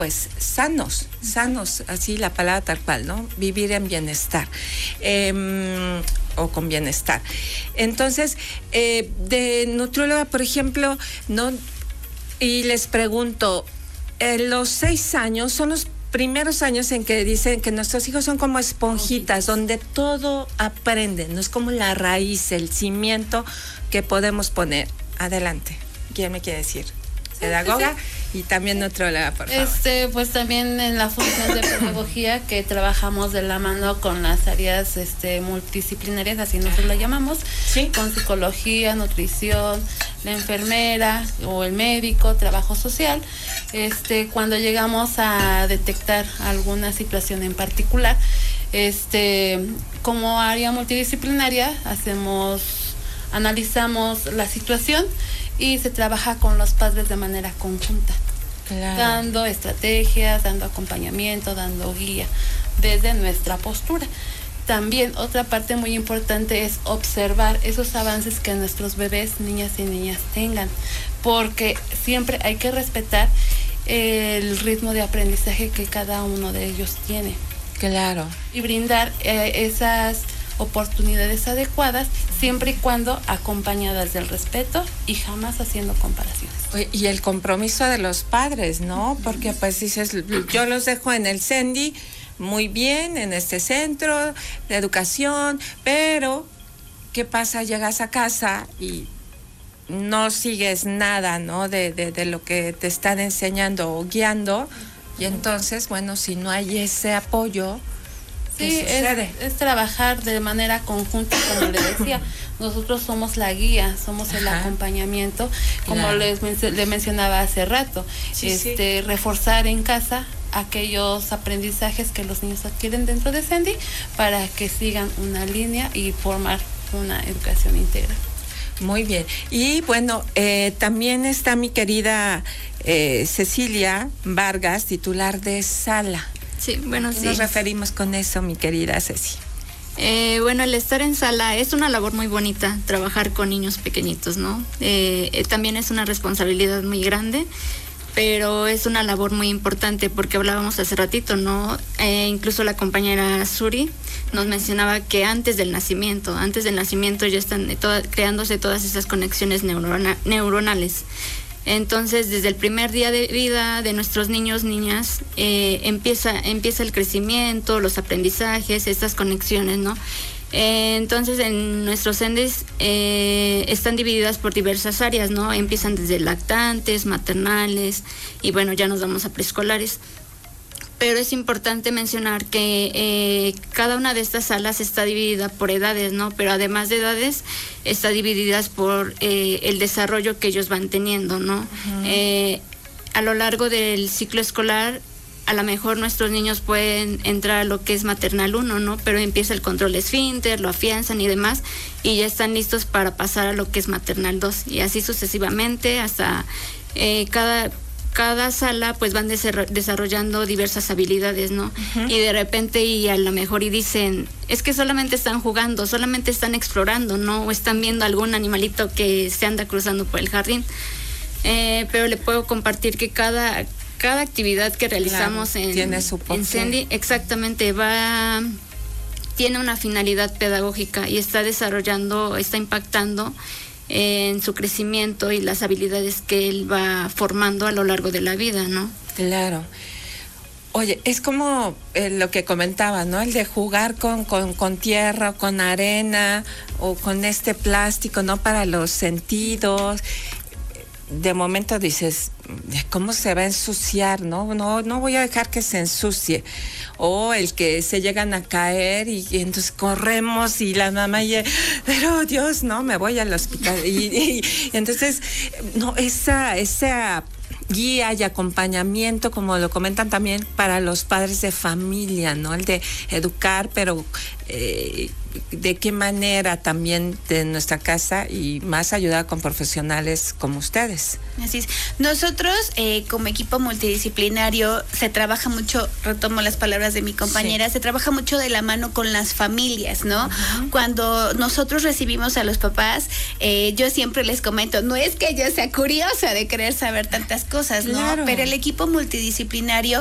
pues sanos, así la palabra tal cual, ¿no? Vivir en bienestar, o con bienestar. Entonces, de nutrióloga, por ejemplo, ¿no? Y les pregunto, los 6 años son los primeros años en que dicen que nuestros hijos son como esponjitas, donde todo aprenden, no es como la raíz, el cimiento que podemos poner. Adelante, ¿quién me quiere decir? Pedagoga y también nutrióloga, por favor. Pues también en la función de pedagogía, que trabajamos de la mano con las áreas multidisciplinarias, así nosotros la llamamos, ¿sí? Con psicología, nutrición, la enfermera o el médico, trabajo social. Cuando llegamos a detectar alguna situación en particular, como área multidisciplinaria analizamos la situación y se trabaja con los padres de manera conjunta, claro, dando estrategias, dando acompañamiento, dando guía desde nuestra postura. También otra parte muy importante es observar esos avances que nuestros bebés, niñas y niñas tengan, porque siempre hay que respetar el ritmo de aprendizaje que cada uno de ellos tiene. Claro. Y brindar esas oportunidades adecuadas, siempre y cuando acompañadas del respeto y jamás haciendo comparaciones. Y el compromiso de los padres, ¿no? Porque pues dices, yo los dejo en el CENDI muy bien, en este centro de educación, pero ¿qué pasa? Llegas a casa y no sigues nada, ¿no? De lo que te están enseñando o guiando, y entonces, bueno, si no hay ese apoyo, sí, es trabajar de manera conjunta, como le decía. Nosotros somos la guía, somos el acompañamiento, como claro, le mencionaba hace rato. Sí, reforzar en casa aquellos aprendizajes que los niños adquieren dentro de CENDI para que sigan una línea y formar una educación integral. Muy bien. Y bueno, también está mi querida Cecilia Vargas, titular de Sala. Sí, bueno, sí. Nos referimos con eso, mi querida Ceci. Bueno, el estar en sala es una labor muy bonita, trabajar con niños pequeñitos, ¿no? También es una responsabilidad muy grande, pero es una labor muy importante porque hablábamos hace ratito, ¿no? Incluso la compañera Suri nos mencionaba que antes del nacimiento ya están creándose todas esas conexiones neuronales. Entonces, desde el primer día de vida de nuestros niños, niñas, empieza el crecimiento, los aprendizajes, estas conexiones, ¿no? Entonces, en nuestros CENDIs están divididas por diversas áreas, ¿no? Empiezan desde lactantes, maternales, y bueno, ya nos vamos a preescolares. Pero es importante mencionar que cada una de estas salas está dividida por edades, ¿no? Pero además de edades, está divididas por el desarrollo que ellos van teniendo, ¿no? Uh-huh. A lo largo del ciclo escolar, a lo mejor nuestros niños pueden entrar a lo que es maternal 1, ¿no? Pero empieza el control esfínter, lo afianzan y demás, y ya están listos para pasar a lo que es maternal 2, y así sucesivamente hasta cada sala pues van desarrollando diversas habilidades, ¿no? Uh-huh. Y de repente y a lo mejor y dicen, es que solamente están jugando, solamente están explorando, ¿no? O están viendo algún animalito que se anda cruzando por el jardín. Pero le puedo compartir que cada actividad que realizamos en CENDI exactamente tiene una finalidad pedagógica y está impactando en su crecimiento y las habilidades que él va formando a lo largo de la vida, ¿no? Claro. Oye, es como lo que comentaba, ¿no? El de jugar con tierra, con arena o con este plástico, ¿no? Para los sentidos. De momento dices, ¿cómo se va a ensuciar? No voy a dejar que se ensucie. O el que se llegan a caer y entonces corremos y la mamá pero Dios, no, me voy al hospital. Y entonces, no, esa guía y acompañamiento, como lo comentan también para los padres de familia, ¿no? El de educar, pero de qué manera también de nuestra casa y más ayudar con profesionales como ustedes. Así es. Nosotros, como equipo multidisciplinario, se trabaja mucho, retomo las palabras de mi compañera, se trabaja mucho de la mano con las familias, ¿no? Cuando nosotros recibimos a los papás, yo siempre les comento, no es que yo sea curiosa de querer saber tantas cosas, ¿no? Pero el equipo multidisciplinario